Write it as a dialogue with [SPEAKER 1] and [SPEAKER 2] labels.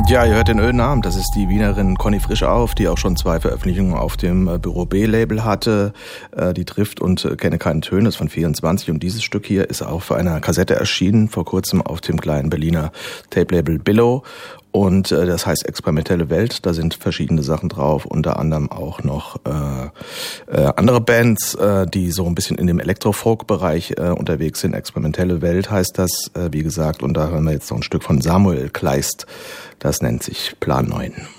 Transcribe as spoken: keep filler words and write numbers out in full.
[SPEAKER 1] Ja, ihr hört den öden Abend. Das ist die Wienerin Conny Frischauf, die auch schon zwei Veröffentlichungen auf dem Büro B-Label hatte. Die trifft und kenne keinen Töne, das ist von vierundzwanzig. Und dieses Stück hier ist auch auf einer Kassette erschienen, vor kurzem auf dem kleinen Berliner Tape-Label Billow. Und äh, das heißt Experimentelle Welt, da sind verschiedene Sachen drauf, unter anderem auch noch äh, äh, andere Bands, äh, die so ein bisschen in dem Elektro-Folk-Bereich äh, unterwegs sind. Experimentelle Welt heißt das, äh, wie gesagt, und da hören wir jetzt noch ein Stück von Samuel Kleist, das nennt sich Plan neun.